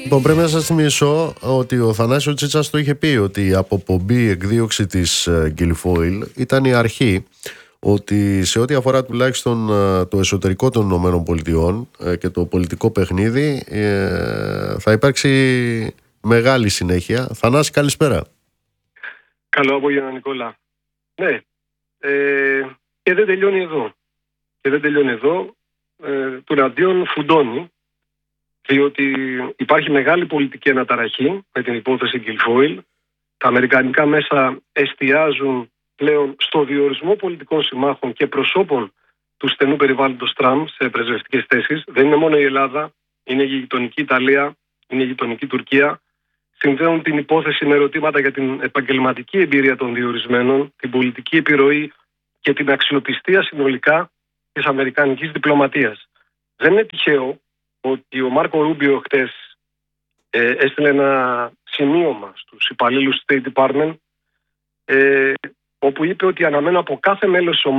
Λοιπόν, πρέπει να σας θυμίσω ότι ο Θανάσιος Τσίτσας το είχε πει ότι η αποπομπή εκδίωξη της Guilfoyle ήταν η αρχή, ότι σε ό,τι αφορά τουλάχιστον το εσωτερικό των ΗΠΑ και το πολιτικό παιχνίδι θα υπάρξει μεγάλη συνέχεια. Θανάση, καλησπέρα. Καλό απόγευμα, Νικόλα. Ναι, και δεν τελειώνει εδώ. Τουλαντίον φουντώνει, διότι υπάρχει μεγάλη πολιτική αναταραχή με την υπόθεση Guilfoyle. Τα αμερικανικά μέσα εστιάζουν πλέον στο διορισμό πολιτικών συμμάχων και προσώπων του στενού περιβάλλοντος Τραμπ σε πρεσβευτικές θέσεις. Δεν είναι μόνο η Ελλάδα, είναι η γειτονική Ιταλία, είναι η γειτονική Τουρκία. Συνδέουν την υπόθεση με ερωτήματα για την επαγγελματική εμπειρία των διορισμένων, την πολιτική επιρροή και την αξιοπιστία συνολικά της αμερικανικής διπλωματίας. Δεν είναι τυχαίο ότι ο Μάρκο Ρούμπιο χτες έστειλε ένα σημείωμα στους υπαλλήλους του State Department, όπου είπε ότι αναμένω από κάθε μέλος της